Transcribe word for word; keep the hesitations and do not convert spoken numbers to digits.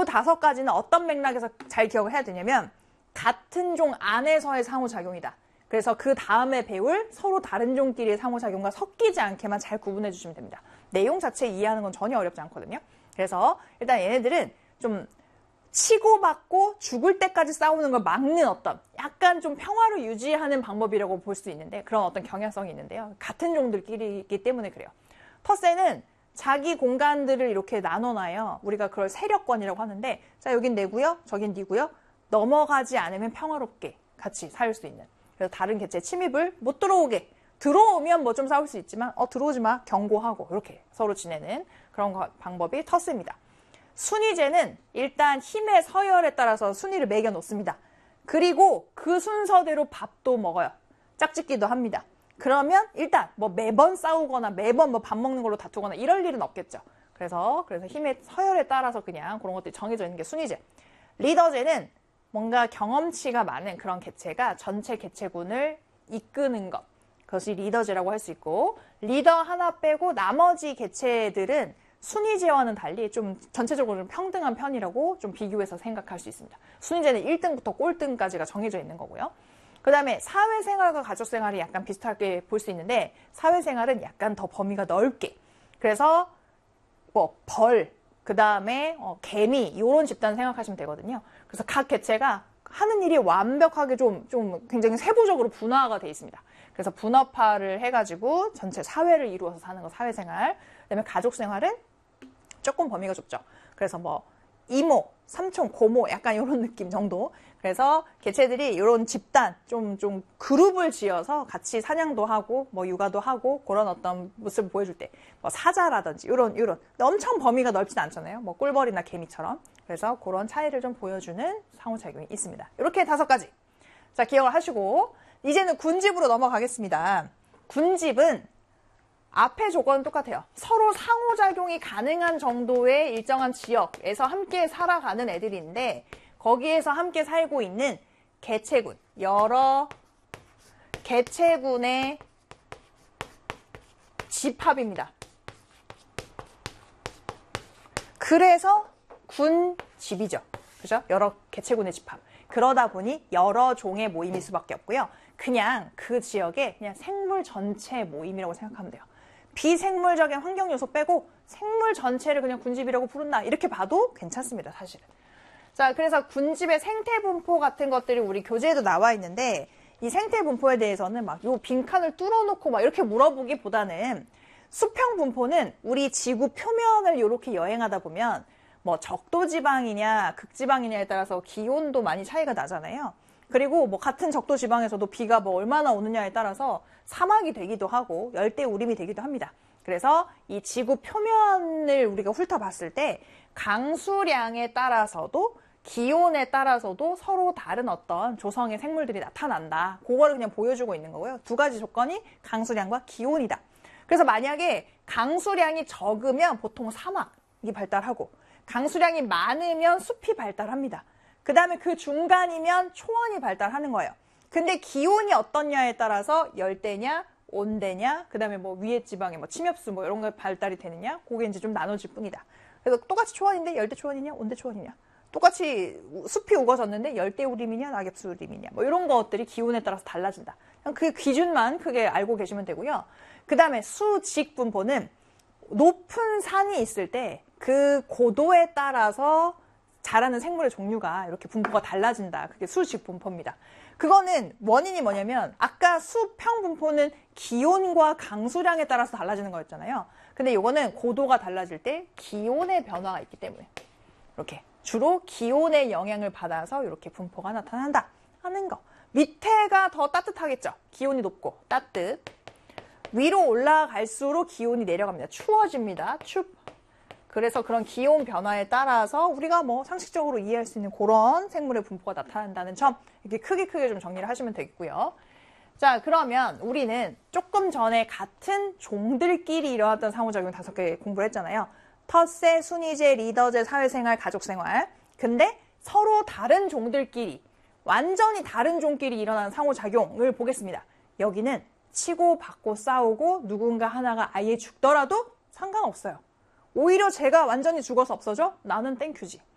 다섯 가지는 어떤 맥락에서 잘 기억을 해야 되냐면 같은 종 안에서의 상호작용이다. 그래서 그 다음에 배울 서로 다른 종끼리의 상호작용과 섞이지 않게만 잘 구분해 주시면 됩니다. 내용 자체 이해하는 건 전혀 어렵지 않거든요. 그래서 일단 얘네들은 좀 치고받고 죽을 때까지 싸우는 걸 막는 어떤 약간 좀 평화를 유지하는 방법이라고 볼 수 있는데 그런 어떤 경향성이 있는데요. 같은 종들끼리이기 때문에 그래요. 텃새는 자기 공간들을 이렇게 나눠놔요. 우리가 그걸 세력권이라고 하는데 자 여긴 내고요. 저긴 니고요. 넘어가지 않으면 평화롭게 같이 살 수 있는. 그래서 다른 개체 침입을 못 들어오게. 들어오면 뭐 좀 싸울 수 있지만 어 들어오지 마 경고하고 이렇게 서로 지내는 그런 거, 방법이 텃새입니다. 순위제는 일단 힘의 서열에 따라서 순위를 매겨 놓습니다. 그리고 그 순서대로 밥도 먹어요. 짝짓기도 합니다. 그러면 일단 뭐 매번 싸우거나 매번 뭐 밥 먹는 걸로 다투거나 이럴 일은 없겠죠. 그래서 그래서 힘의 서열에 따라서 그냥 그런 것들이 정해져 있는 게 순위제. 리더제는 뭔가 경험치가 많은 그런 개체가 전체 개체군을 이끄는 것. 그것이 리더제라고 할 수 있고 리더 하나 빼고 나머지 개체들은 순위제와는 달리 좀 전체적으로 좀 평등한 편이라고 좀 비교해서 생각할 수 있습니다. 순위제는 일 등부터 꼴등까지가 정해져 있는 거고요. 그 다음에 사회생활과 가족생활이 약간 비슷하게 볼 수 있는데 사회생활은 약간 더 범위가 넓게 그래서 뭐 벌, 그 다음에 어, 개미 이런 집단 생각하시면 되거든요. 그래서 각 개체가 하는 일이 완벽하게 좀, 좀 굉장히 세부적으로 분화가 돼 있습니다. 그래서 분업화를 해가지고 전체 사회를 이루어서 사는 거 사회생활. 그 다음에 가족생활은 조금 범위가 좁죠. 그래서 뭐 이모, 삼촌, 고모 약간 이런 느낌 정도. 그래서 개체들이 이런 집단 좀, 좀 그룹을 지어서 같이 사냥도 하고 뭐 육아도 하고 그런 어떤 모습을 보여줄 때 뭐 사자라든지 이런 이런 엄청 범위가 넓진 않잖아요. 뭐 꿀벌이나 개미처럼. 그래서 그런 차이를 좀 보여주는 상호작용이 있습니다. 이렇게 다섯 가지. 자, 기억을 하시고 이제는 군집으로 넘어가겠습니다. 군집은 앞의 조건은 똑같아요. 서로 상호작용이 가능한 정도의 일정한 지역에서 함께 살아가는 애들인데 거기에서 함께 살고 있는 개체군, 여러 개체군의 집합입니다. 그래서 군집이죠. 그죠? 여러 개체군의 집합. 그러다 보니 여러 종의 모임일 수밖에 없고요. 그냥 그 지역의 그냥 생물 전체 모임이라고 생각하면 돼요. 비생물적인 환경 요소 빼고 생물 전체를 그냥 군집이라고 부른다. 이렇게 봐도 괜찮습니다, 사실은. 자, 그래서 군집의 생태 분포 같은 것들이 우리 교재에도 나와 있는데 이 생태 분포에 대해서는 막 요 빈칸을 뚫어놓고 막 이렇게 물어보기보다는 수평 분포는 우리 지구 표면을 이렇게 여행하다 보면 뭐 적도지방이냐 극지방이냐에 따라서 기온도 많이 차이가 나잖아요. 그리고 뭐 같은 적도지방에서도 비가 뭐 얼마나 오느냐에 따라서 사막이 되기도 하고 열대우림이 되기도 합니다. 그래서 이 지구 표면을 우리가 훑어봤을 때 강수량에 따라서도 기온에 따라서도 서로 다른 어떤 조성의 생물들이 나타난다. 그거를 그냥 보여주고 있는 거고요. 두 가지 조건이 강수량과 기온이다. 그래서 만약에 강수량이 적으면 보통 사막이 발달하고 강수량이 많으면 숲이 발달합니다. 그 다음에 그 중간이면 초원이 발달하는 거예요. 근데 기온이 어떻냐에 따라서 열대냐, 온대냐, 그 다음에 뭐 위에 지방에 뭐 침엽수 뭐 이런 거 발달이 되느냐, 그게 이제 좀 나눠질 뿐이다. 그래서 똑같이 초원인데 열대 초원이냐, 온대 초원이냐, 똑같이 숲이 우거졌는데 열대우림이냐, 낙엽수림이냐, 뭐 이런 것들이 기온에 따라서 달라진다. 그 기준만 크게 알고 계시면 되고요. 그 다음에 수직 분포는 높은 산이 있을 때 그 고도에 따라서 자라는 생물의 종류가 이렇게 분포가 달라진다. 그게 수직 분포입니다. 그거는 원인이 뭐냐면 아까 수평 분포는 기온과 강수량에 따라서 달라지는 거였잖아요. 근데 이거는 고도가 달라질 때 기온의 변화가 있기 때문에 이렇게 주로 기온의 영향을 받아서 이렇게 분포가 나타난다 하는 거. 밑에가 더 따뜻하겠죠. 기온이 높고 따뜻. 위로 올라갈수록 기온이 내려갑니다. 추워집니다. 춥. 그래서 그런 기온 변화에 따라서 우리가 뭐 상식적으로 이해할 수 있는 그런 생물의 분포가 나타난다는 점 이렇게 크게 크게 좀 정리를 하시면 되겠고요. 자, 그러면 우리는 조금 전에 같은 종들끼리 일어났던 상호작용 다섯 개 공부를 했잖아요. 텃새, 순위제, 리더제, 사회생활, 가족생활. 근데 서로 다른 종들끼리 완전히 다른 종끼리 일어나는 상호작용을 보겠습니다. 여기는 치고받고 싸우고 누군가 하나가 아예 죽더라도 상관없어요. 오히려 제가 완전히 죽어서 없어져? 나는 땡큐지.